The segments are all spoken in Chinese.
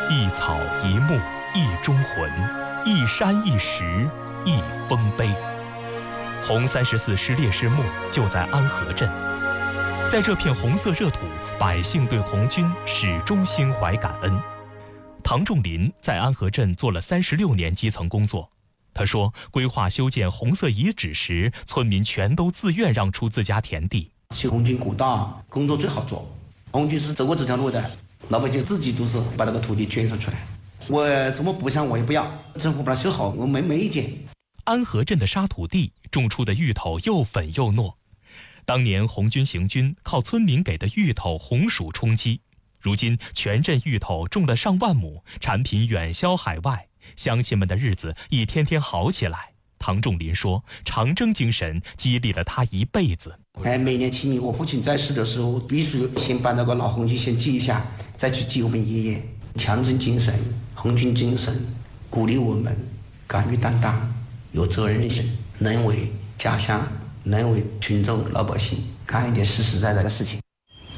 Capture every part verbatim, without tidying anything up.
一草一木一忠魂，一山一石一丰碑。红三十四师烈士墓就在安河镇，在这片红色热土，百姓对红军始终心怀感恩。唐仲林在安河镇做了三十六年基层工作。他说，规划修建红色遗址时，村民全都自愿让出自家田地。 修红军古道工作最好做，红军是走过这条路的，老百姓自己都是把那个土地捐出出来。我什么不想我也不要，政府把它修好，我没没意见。 安河镇的沙土地种出的芋头又粉又糯，当年红军行军靠村民给的芋头红薯充饥，如今全镇芋头种了上万亩，产品远销海外，乡亲们的日子一天天好起来。唐仲林说，长征精神激励了他一辈子。 哎，每年清明我父亲在世的时候，必须先把那个老红军先祭一下，再去祭我们爷爷。强征精神、红军精神鼓励我们敢于担当，有责任心，能为家乡，能为群众老百姓干一点实实在在的事情。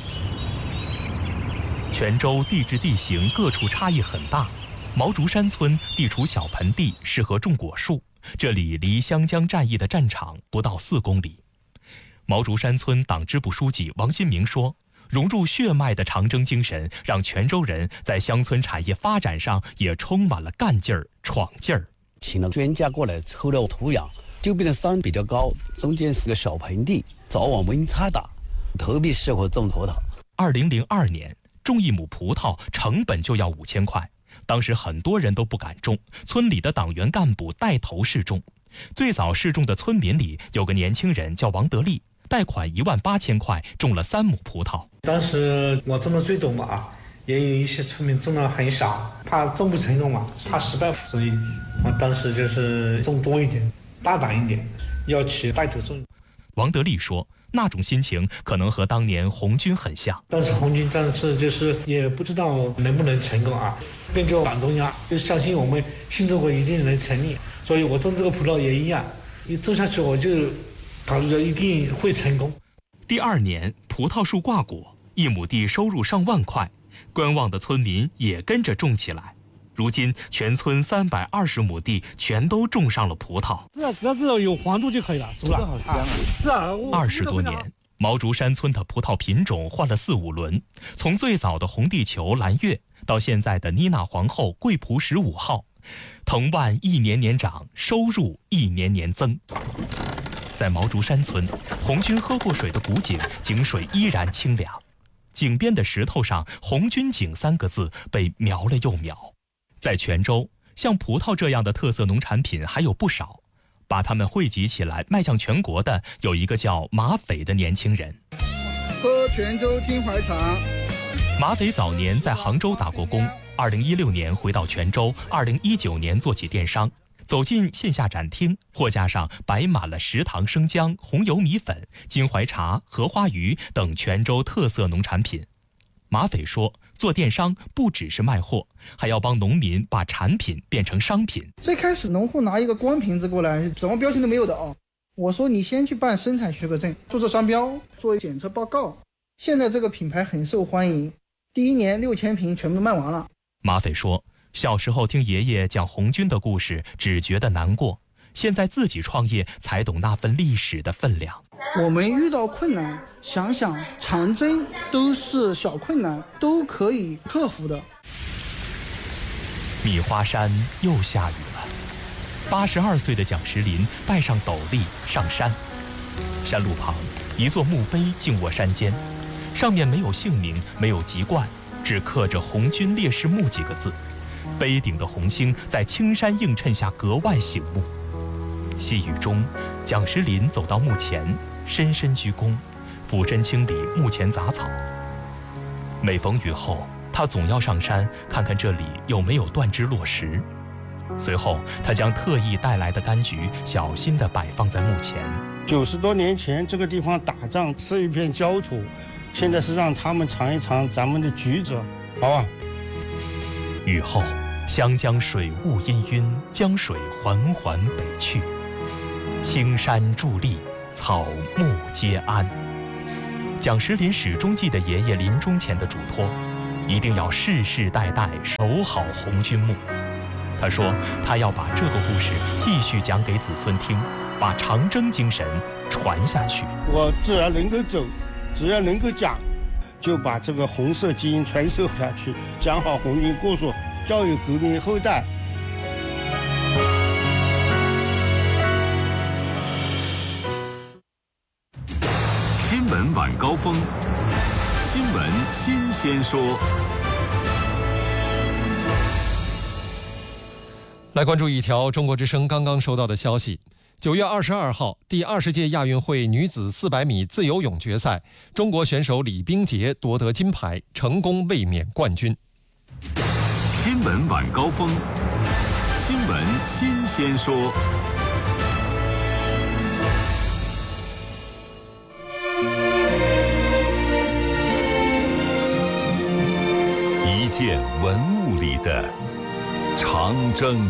泉州地质地形各处差异很大，毛竹山村地处小盆地，适合种果树，这里离湘江战役的战场不到四公里。毛竹山村党支部书记王新明说，融入血脉的长征精神，让泉州人在乡村产业发展上也充满了干劲儿、闯劲儿。 请了专家过来抽了土壤，就变成山比较高，中间是个小盆地，早晚温差大，特别适合种葡萄。 二零零二年，种一亩葡萄成本就要五千块，当时很多人都不敢种，村里的党员干部带头试种。最早试种的村民里有个年轻人叫王德利，贷款一万八千块种了三亩葡萄。 当时我种的最多嘛，也有一些村民种的很少，怕种不成功嘛，怕失败，所以我当时就是种多一点，大胆一点，要去带头种。 王德利说，那种心情可能和当年红军很像。 当时红军战士就是也不知道能不能成功啊，跟着党中央就相信我们新中国一定能成立，所以我种这个葡萄也一样，一种下去我就考虑着一定会成功。 第二年，葡萄树挂果，一亩地收入上万块，观望的村民也跟着种起来。如今，全村三百二十亩地全都种上了葡萄。 是啊，只要知道有黄度就可以了，熟了。好香啊！是啊， 二十多年，毛竹山村的葡萄品种换了四五轮，从最早的红地球、蓝月，到现在的妮娜皇后、桂璞十五号，藤蔓一年年长，收入一年年增。在毛竹山村，红军喝过水的古井，井水依然清凉。井边的石头上“红军井”三个字被描了又描。在泉州，像葡萄这样的特色农产品还有不少，把它们汇集起来迈向全国的有一个叫马匪的年轻人。 喝泉州青淮茶。 马匪早年在杭州打过工，二零一六年回到泉州，二零一九年做起电商。走进线下展厅，货架上摆满了食堂生姜、红油米粉、金怀茶、荷花鱼等泉州特色农产品。马匪说，做电商不只是卖货，还要帮农民把产品变成商品。 最开始农户拿一个光瓶子过来，什么标签都没有的哦。我说你先去办生产许可证，注册商标，做检测报告。现在这个品牌很受欢迎，第一年六千瓶全部卖完了。 马匪说，小时候听爷爷讲红军的故事，只觉得难过，现在自己创业才懂那份历史的分量。 我们遇到困难，想想长征都是小困难，都可以克服的。 米花山又下雨了，八十二岁的蒋石林戴上斗笠上山。山路旁，一座墓碑静卧山间，上面没有姓名，没有籍贯，只刻着“红军烈士墓”几个字。碑顶的红星在青山映衬下格外醒目。细雨中，蒋石林走到墓前，深深鞠躬，俯身清理墓前杂草。每逢雨后，他总要上山看看这里有没有断枝落石。随后，他将特意带来的柑橘小心地摆放在墓前。 九十多年前，这个地方打仗是一片焦土，现在是让他们尝一尝咱们的橘子，好吧？ 雨后，湘江水雾氤氲，江水缓缓北去，青山伫立，草木皆安。蒋石林始终记得爷爷临终前的嘱托： 一定要世世代代守好红军墓。他说，他要把这个故事继续讲给子孙听，把长征精神传下去。 我只要能够走，只要能够讲，就把这个红色基因传授下去，讲好红军故事，教育革命后代。 新闻晚高峰，新闻新鲜说。 来关注一条中国之声刚刚收到的消息：九月二十二号，第二十届亚运会女子四百米自由泳决赛，中国选手李冰洁夺得金牌，成功卫冕冠军。 新闻晚高峰，新闻新鲜说。一件文物里的长征。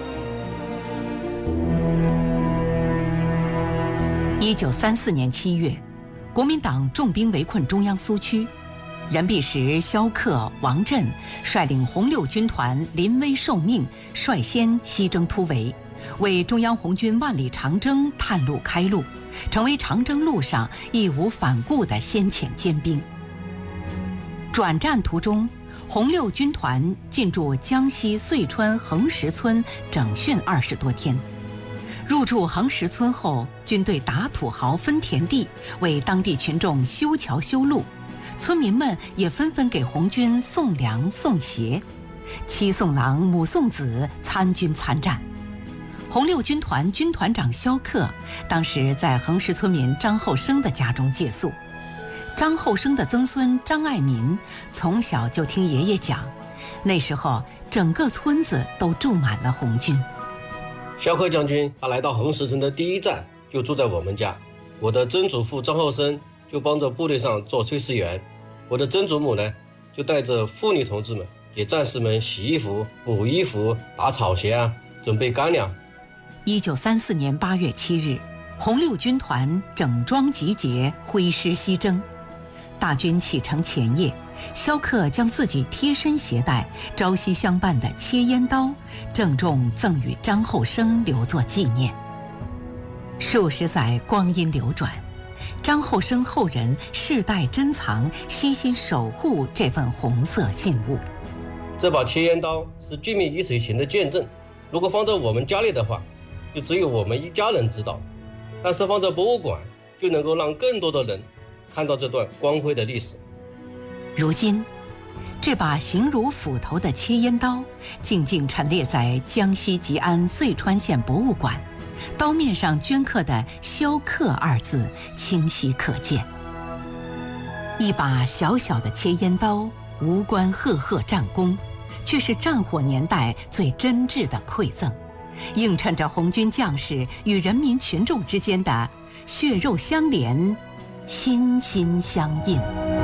一九三四年七月，国民党重兵围困中央苏区，任弼时、萧克、王震率领红六军团临危受命，率先西征突围，为中央红军万里长征探路开路，成为长征路上义无反顾的先遣尖兵。转战途中，红六军团进驻江西遂川横石村整训二十多天。入驻横石村后，军队打土豪分田地，为当地群众修桥修路，村民们也纷纷给红军送粮送鞋，妻送郎母送子，参军参战。红六军团军团长萧克当时在横石村民张后生的家中借宿。张后生的曾孙张爱民从小就听爷爷讲，那时候整个村子都住满了红军。 萧克将军他来到横石村的第一站就住在我们家，我的曾祖父张后生就帮着部队上做炊事员，我的曾祖母呢就带着妇女同志们给战士们洗衣服、补衣服、打草鞋啊，准备干粮。 一九三四年八月七日，红六军团整装集结，挥师西征。大军启程前夜，萧克将自己贴身携带、朝夕相伴的切烟刀郑重赠予张后生，留作纪念。数十载光阴流转，张后生后人世代珍藏、悉心守护这份红色信物。 这把切烟刀是军民一水行的见证，如果放在我们家里的话，就只有我们一家人知道，但是放在博物馆，就能够让更多的人看到这段光辉的历史。 如今，这把形如斧头的切烟刀静静陈列在江西吉安遂川县博物馆，刀面上镌刻的“萧克”二字清晰可见。一把小小的切烟刀，无关赫赫战功，却是战火年代最真挚的馈赠，映衬着红军将士与人民群众之间的血肉相连、心心相印。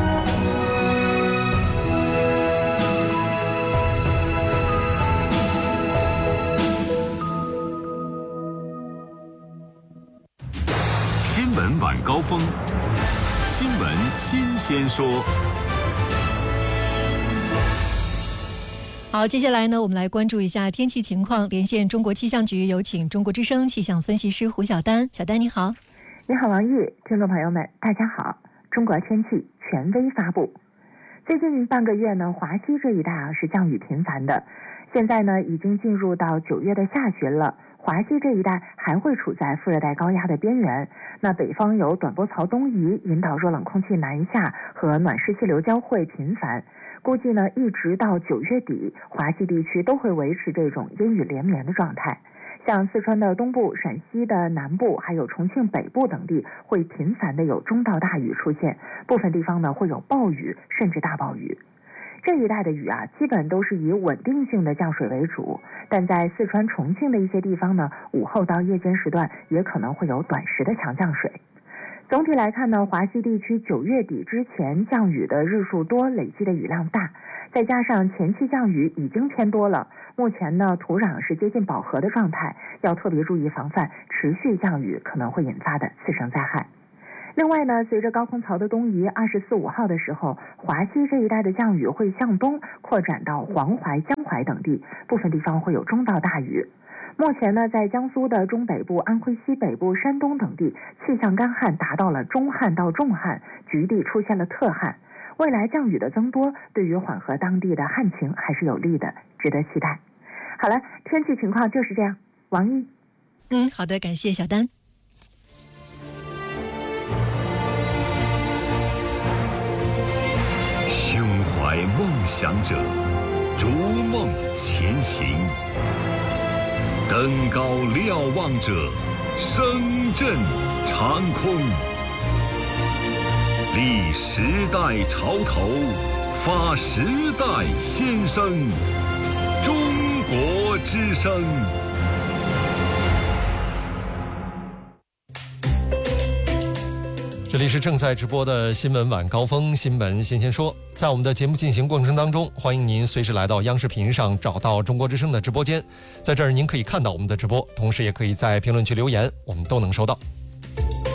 新闻晚高峰，新闻新鲜说。 好，接下来呢，我们来关注一下天气情况。连线中国气象局，有请中国之声气象分析师胡晓丹。小丹你好。 你好，王毅，听众朋友们，大家好。中国天气权威发布。最近半个月呢，华西这一带啊是降雨频繁的。现在呢，已经进入到九月的下旬了。华西这一带还会处在副热带高压的边缘，那北方有短波槽东移，引导热冷空气南下和暖湿气流交汇频繁。估计呢，一直到九月底，华西地区都会维持这种阴雨连绵的状态。像四川的东部、陕西的南部，还有重庆北部等地，会频繁的有中到大雨出现，部分地方呢会有暴雨甚至大暴雨。这一带的雨啊，基本都是以稳定性的降水为主，但在四川、重庆的一些地方呢，午后到夜间时段也可能会有短时的强降水。总体来看呢，华西地区九月底之前降雨的日数多，累积的雨量大，再加上前期降雨已经偏多了，目前呢土壤是接近饱和的状态，要特别注意防范持续降雨可能会引发的次生灾害。 另外呢，随着高空槽的东移，二十四五号的时候，华西这一带的降雨会向东扩展到黄淮、江淮等地，部分地方会有中到大雨。目前呢，在江苏的中北部、安徽西北部、山东等地，气象干旱达到了中旱到重旱，局地出现了特旱。未来降雨的增多，对于缓和当地的旱情还是有利的，值得期待。好了，天气情况就是这样。王毅， 嗯，好的，感谢小丹。 胸怀梦想者，逐梦前行；登高瞭望者，声震长空。立时代潮头，发时代先声。中国之声。 这里是正在直播的新闻晚高峰，新闻先先说。在我们的节目进行过程当中，欢迎您随时来到央视频上找到中国之声的直播间，在这儿您可以看到我们的直播，同时也可以在评论区留言，我们都能收到。